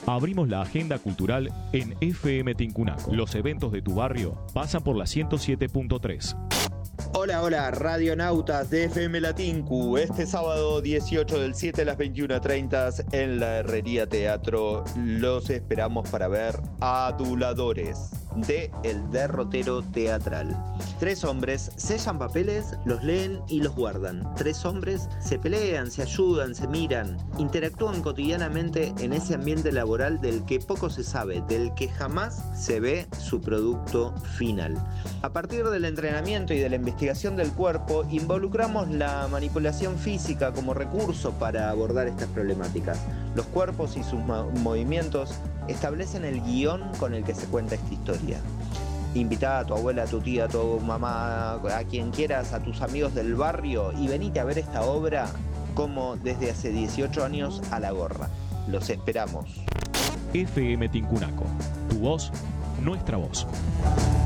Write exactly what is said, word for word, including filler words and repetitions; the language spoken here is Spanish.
Abrimos la agenda cultural en F M Tincunaco. Los eventos de tu barrio pasan por la ciento siete punto tres. Hola, hola, radionautas de F M La Tincu. Este sábado dieciocho del siete a las veintiuna treinta en la Herrería Teatro los esperamos para ver Aduladores, de El Derrotero Teatral. Tres hombres sellan papeles, los leen y los guardan. Tres hombres se pelean, se ayudan, se miran, interactúan cotidianamente en ese ambiente laboral del que poco se sabe, del que jamás se ve su producto final. A partir del entrenamiento y de la investigación del cuerpo, involucramos la manipulación física como recurso para abordar estas problemáticas. Los cuerpos y sus movimientos establecen el guión con el que se cuenta esta historia. Invitá a tu abuela, a tu tía, a tu mamá, a quien quieras, a tus amigos del barrio y venite a ver esta obra como desde hace dieciocho años a la gorra. Los esperamos. F M Tincunaco. Tu voz, nuestra voz.